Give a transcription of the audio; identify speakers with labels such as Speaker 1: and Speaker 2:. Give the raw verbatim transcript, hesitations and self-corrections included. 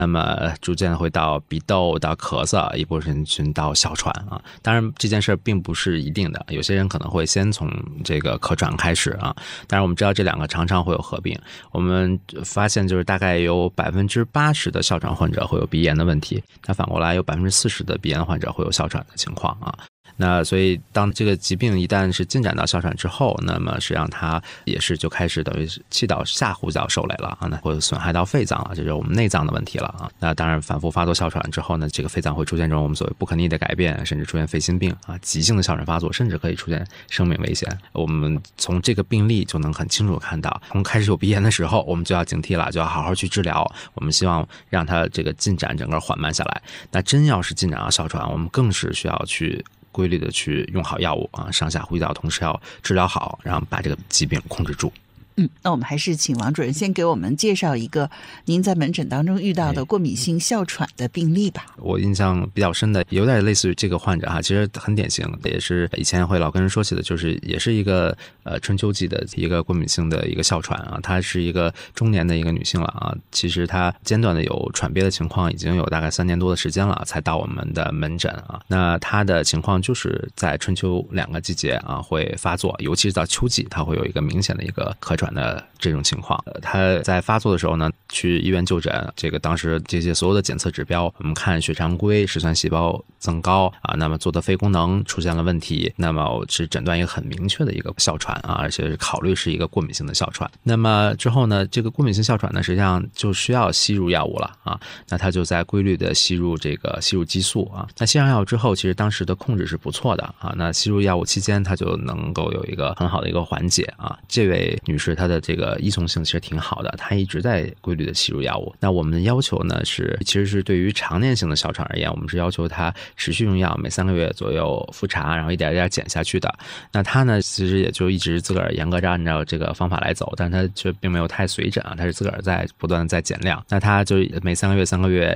Speaker 1: 那么逐渐会到鼻窦，到咳嗽，一部分人群到哮喘啊。当然这件事并不是一定的，有些人可能会先从这个咳喘开始啊。当然我们知道这两个常常会有合并，我们发现就是大概有百分之八十的哮喘患者会有鼻炎的问题，那反过来有百分之四十的鼻炎患者会有哮喘的情况啊。那所以当这个疾病一旦是进展到哮喘之后，那么实际上它也是就开始等于是气道下呼吸道受累了啊，那会损害到肺脏了，这就是我们内脏的问题了啊。那当然反复发作哮喘之后呢，这个肺脏会出现这种我们所谓不可逆的改变，甚至出现肺心病啊，急性的哮喘发作，甚至可以出现生命危险。我们从这个病例就能很清楚看到，从开始有鼻炎的时候，我们就要警惕了，就要好好去治疗。我们希望让它这个进展整个缓慢下来。那真要是进展到哮喘，我们更是需要去规律的去用好药物啊，上下呼吸道同时要治疗好，然后把这个疾病控制住。
Speaker 2: 嗯，那我们还是请王主任先给我们介绍一个您在门诊当中遇到的过敏性哮喘的病例吧。
Speaker 1: 我印象比较深的有点类似于这个患者哈，其实很典型，也是以前会老跟人说起的，就是也是一个呃春秋季的一个过敏性的一个哮喘啊，她是一个中年的一个女性了啊，其实她间断的有喘憋的情况已经有大概三年多的时间了，才到我们的门诊啊。那她的情况就是在春秋两个季节啊会发作，尤其是到秋季，她会有一个明显的一个咳喘的这种情况。她在发作的时候呢，去医院就诊，这个当时这些所有的检测指标，我们看血常规、嗜酸细胞增高啊，那么做的肺功能出现了问题，那么是诊断一个很明确的一个哮喘啊，而且是考虑是一个过敏性的哮喘。那么之后呢，这个过敏性哮喘呢，实际上就需要吸入药物了啊，那他就在规律的吸入这个吸入激素啊。那吸上药物之后，其实当时的控制是不错的啊，那吸入药物期间，他就能够有一个很好的一个缓解啊。这位女士她的这个依从性其实挺好的，她一直在规律的吸入药物。那我们的要求呢是，其实是对于常年性的哮喘而言，我们是要求她持续用药，每三个月左右复查，然后一点一点减下去的。那她呢，其实也就一直自个儿严格按照这个方法来走，但是她却并没有太随诊啊，她是自个儿在不断的在减量。那她就每三个月三个月